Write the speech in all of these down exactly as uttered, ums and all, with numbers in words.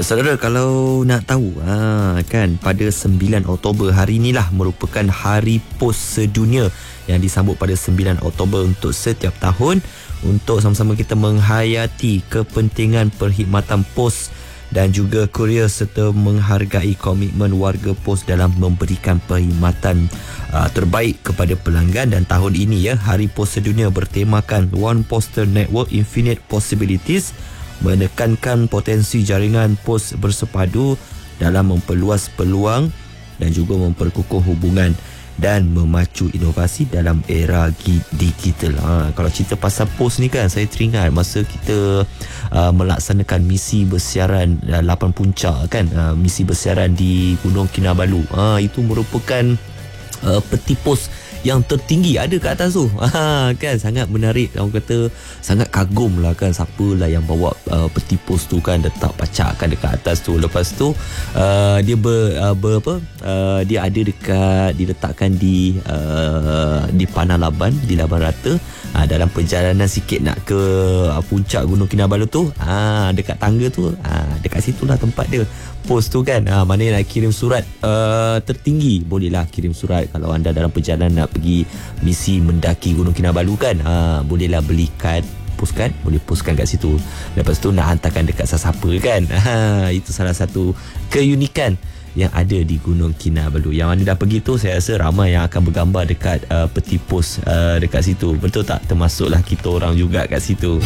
Saudara, kalau nak tahu ha, kan pada sembilan Oktober hari inilah merupakan Hari Pos Sedunia yang disambut pada sembilan Oktober untuk setiap tahun untuk sama-sama kita menghayati kepentingan perkhidmatan pos dan juga kurier serta menghargai komitmen warga pos dalam memberikan perkhidmatan uh, terbaik kepada pelanggan. Dan tahun ini ya, Hari Pos Sedunia bertemakan One Postal Network Infinite Possibilities, menekankan potensi jaringan pos bersepadu dalam memperluas peluang dan juga memperkukuh hubungan dan memacu inovasi dalam era digital. Ha, kalau cerita pasal pos ni kan, saya teringat masa kita uh, melaksanakan misi bersiaran uh, lapan puncak kan, uh, misi bersiaran di Gunung Kinabalu. Ha, itu merupakan uh, peti pos yang tertinggi ada kat atas tu. Ha, kan sangat menarik. Orang kata sangat kagum lah kan, siapalah yang bawa uh, peti pos tu kan, letak pacakkan dekat atas tu. Lepas tu uh, dia ber, uh, ber apa uh, dia ada dekat diletakkan di uh, di Panah Laban, di Laban Rata. Uh, dalam perjalanan sikit nak ke uh, puncak Gunung Kinabalu tu, uh, dekat tangga tu, uh, dekat situlah tempat dia pos tu kan. Ha, mana nak kirim surat uh, tertinggi, bolehlah kirim surat. Kalau anda dalam perjalanan nak pergi misi mendaki Gunung Kinabalu kan, ha, bolehlah beli kad, postcard, boleh postkan kat situ. Lepas tu nak hantarkan dekat sesiapa kan. Ha, itu salah satu keunikan yang ada di Gunung Kinabalu. Yang anda dah pergi tu, saya rasa ramai yang akan bergambar dekat uh, peti pos uh, dekat situ. Betul tak? Termasuklah kita orang juga kat situ.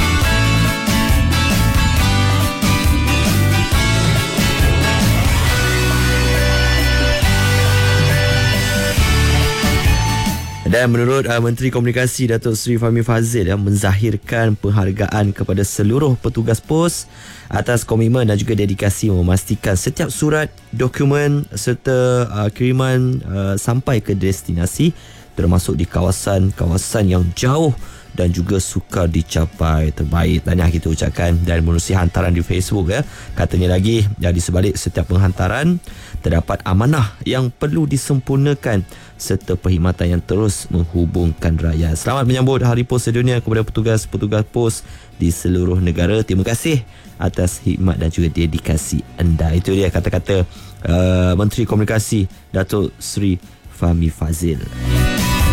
Dan menurut uh, Menteri Komunikasi Datuk Seri Fahmi Fadzil, ya, menzahirkan penghargaan kepada seluruh petugas pos atas komitmen dan juga dedikasi memastikan setiap surat, dokumen serta uh, kiriman uh, sampai ke destinasi, termasuk di kawasan-kawasan yang jauh dan juga sukar dicapai. Terbaik, tahniah kita ucapkan. Dan menerusi hantaran di Facebook, ya, katanya lagi, ya, di sebalik setiap penghantaran terdapat amanah yang perlu disempurnakan serta perkhidmatan yang terus menghubungkan rakyat. Selamat menyambut Hari Pos Sedunia kepada petugas-petugas pos di seluruh negara. Terima kasih atas khidmat dan juga dedikasi anda. Itu dia kata-kata uh, Menteri Komunikasi Datuk Seri Fahmi Fadzil.